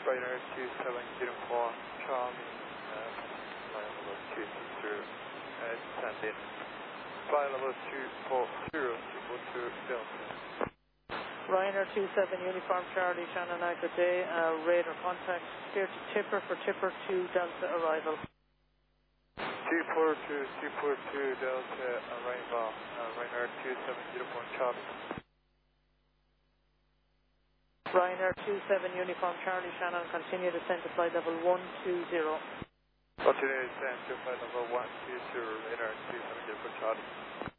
Ryanair 2704, Charlie, flight level 222, descend in. Flight level 240, 242, Delta. Ryanair 27 Uniform Charlie, Shannon, good day. Radar contact, clear to Tipper for Tipper 2 Delta arrival. 242 Delta arrival, Ryanair 2704 Charlie. Ryanair 27 Uniform Charlie, Shannon, continue descent to flight level 120. Continue descent to flight level 120, Ryanair 2704 Charlie.